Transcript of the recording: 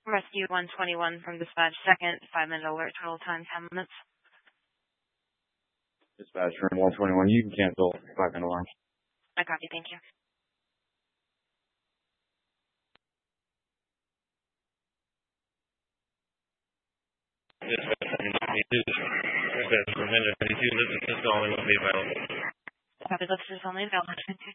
Rescue 121 from dispatch, second, 5-minute alert, total time 10 minutes. Dispatch room 121, you can cancel 5-minute alarm. I copy, thank you. Dispatch from 92, listen to calling will be available. Copy, listeners only available.